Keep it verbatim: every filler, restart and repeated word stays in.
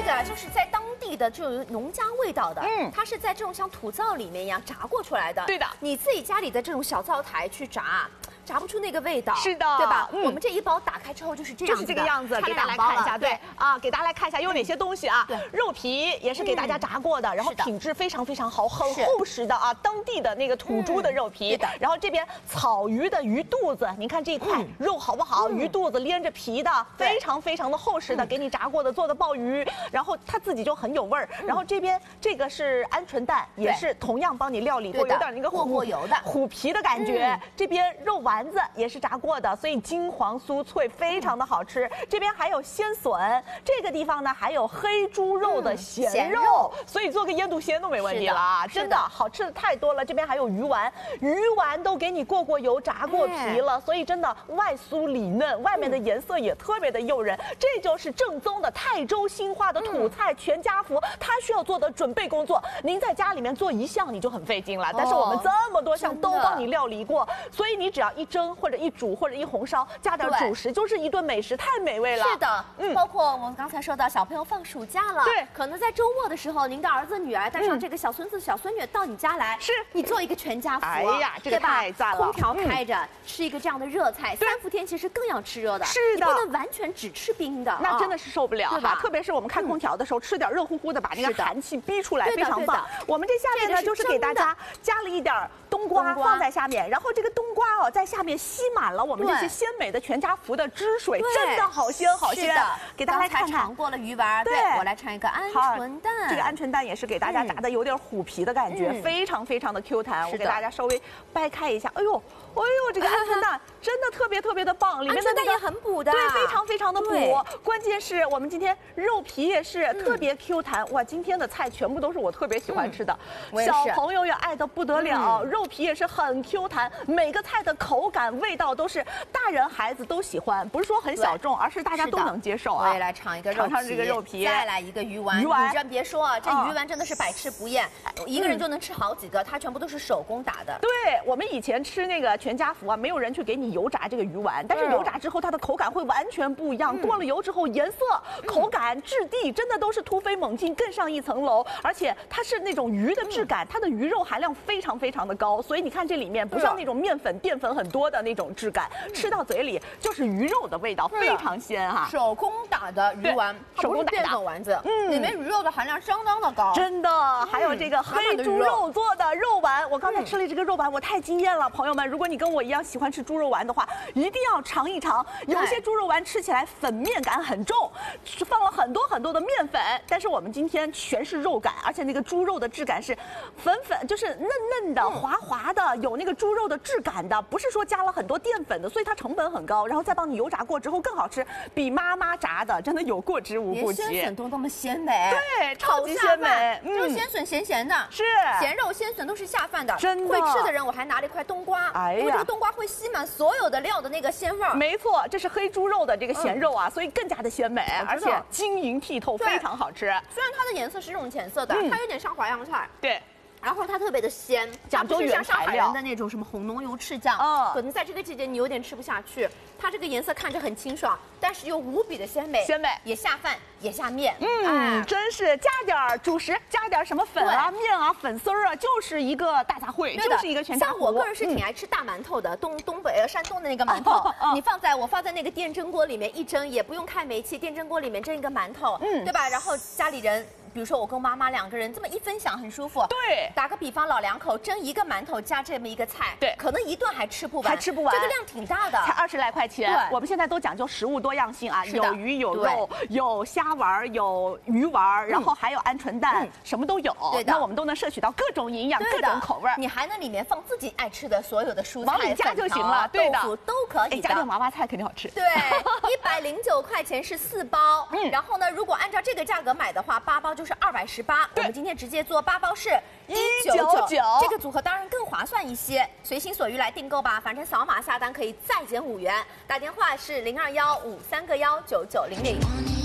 个就是在当地的这种农家味道的，嗯，它是在这种像土灶里面一样炸过出来的。 对的， 你自己家里的这种小灶台去炸。 炸不出那个味道， 是的， 对吧？ 嗯、 我们这一包打开之后就是这样子， 就是这个样子，给大家来看一下，对啊，给大家来看一下有哪些东西啊？对，肉皮也是给大家炸过的，然后品质非常非常好，很厚实的啊，当地的那个土猪的肉皮。然后这边草鱼的鱼肚子，您看这一块肉好不好？鱼肚子连着皮的，非常非常的厚实的，给你炸过的做的鲍鱼，然后它自己就很有味儿。然后这边这个是鹌鹑蛋，也是同样帮你料理过，有点那个过油的虎皮的感觉。这边肉丸子也是炸过的，所以金黄酥脆，非常的好吃。这边还有鲜笋，这个地方呢还有黑猪肉的咸肉，所以做个腌笃鲜都没问题了，真的好吃的太多了。这边还有鱼丸，鱼丸都给你过过油、炸过皮了，所以真的外酥里嫩，外面的颜色也特别的诱人。这就是正宗的泰州兴化的土菜全家福，它需要做的准备工作，您在家里面做一项你就很费劲了，但是我们这么多项都帮你料理过，所以你只要一蒸或者一煮。 或者一红烧，加点主食，就是一顿美食，太美味了。 是的，嗯，包括我们刚才说到，小朋友放暑假了， 对， 可能在周末的时候，您的儿子女儿带上这个小孙子、小孙女到你家来， 是你做一个全家福， 哎呀，这个太赞了， 空调开着，吃一个这样的热菜，三伏天其实更要吃热的， 是的， 你不能完全只吃冰的， 那真的是受不了哈。特别是我们开空调的时候，吃点热乎乎的，把那个寒气逼出来，非常棒。我们这下面呢，就是给大家加了一点冬瓜放在下面，然后这个冬瓜哦，在下面吸满了我们这些鲜美的全家福的汁水，真的好鲜好鲜。给大家来看看。 尝过了鱼丸，对，我来尝一个鹌鹑蛋。 这个鹌鹑蛋也是给大家炸的有点虎皮的感觉，非常非常的 Q 弹。我给大家稍微掰开一下，哎呦，哎呦，这个鹌鹑蛋真的特别特别的棒，里面的那个也很补的， 对，非常非常的补。关键是我们今天肉皮也是特别 Q 弹，哇，今天的菜全部都是我特别喜欢吃的，小朋友也爱得不得了。肉皮也是很 Q 弹，每个菜的口感味道都是大人孩子都喜欢，不是说很小众，而是大家都能接受啊。 我也来尝一个肉皮， 尝尝这个肉皮， 再来一个鱼丸。鱼丸，你真别说啊，这鱼丸真的是百吃不厌，一个人就能吃好几个，它全部都是手工打的。 对，我们以前吃那个全家福啊，没有人去给你油炸这个鱼丸，但是油炸之后它的口感会完全不一样，过了油之后颜色、口感、质地真的都是突飞猛进，更上一层楼。而且它是那种鱼的质感，它的鱼肉含量非常非常的高，所以你看这里面不像那种面粉、淀粉很多的那种质感，吃到嘴里就是鱼肉的味道，非常鲜哈。 手工打的鱼丸， 手工打的淀粉丸子，嗯，里面鱼肉的含量相当的高， 真的。还有这个黑猪肉做的肉丸，我刚才吃了这个肉丸，我太惊艳了，朋友们，如果你跟我一样喜欢吃猪肉丸的话，一定要尝一尝。有一些猪肉丸吃起来粉面感很重，放了很多很多的面粉，但是我们今天全是肉感，而且那个猪肉的质感是粉粉，就是嫩嫩的、滑滑的，有那个猪肉的质感的，不是说加了很多淀粉的，所以它成本很高，然后再帮你油炸过之后更好吃，比妈妈炸的真的有过之无不及。 连鲜笋都那么鲜美， 对，超级鲜美， 就是鲜笋咸咸的， 是咸肉鲜笋都是下饭的， 真的。 会吃的人，我还拿了一块冬瓜，哎呀，因为这个冬瓜会吸满所有的料的那个鲜味儿。 没错，这是黑猪肉的这个咸肉啊，所以更加的鲜美，而且晶莹剔透，非常好吃。 虽然它的颜色是这种浅色的，它有点像淮扬菜， 对。 然后它特别的鲜， 讲究原材料的那种什么红浓油赤酱，嗯，可能在这个季节你有点吃不下去。它这个颜色看着很清爽，但是又无比的鲜美， 鲜美也下饭也下面， 嗯，真是加点主食，加点什么粉啊、面啊、粉丝儿啊，就是一个大杂烩，就是一个全家福。 像我个人是挺爱吃大馒头的，东东北呃山东的那个馒头，你放在我放在那个电蒸锅里面一蒸，也不用开煤气，电蒸锅里面蒸一个馒头，嗯，对吧？然后家里人。比如说我跟妈妈两个人这么一分享很舒服。 对， 打个比方，老两口蒸一个馒头加这么一个菜， 对， 可能一顿还吃不完， 还吃不完， 这个量挺大的， 才二十来块钱。我们现在都讲究食物多样性啊，有鱼有肉，有虾丸，有鱼丸，然后还有鹌鹑蛋，什么都有。对的，那我们都能摄取到各种营养、各种口味。 你还能里面放自己爱吃的所有的蔬菜， 往里加就行了。对的， 都可以的。 加点娃娃菜肯定好吃。 对，一百零九块钱是四包，嗯，然后呢，如果按照这个价格买的话，八包就是二百十八。我们今天直接做八包是一九九，这个组合当然更划算一些，随心所欲来订购吧，反正扫码下单可以再减五元。打电话是零二幺五三个幺九九零零。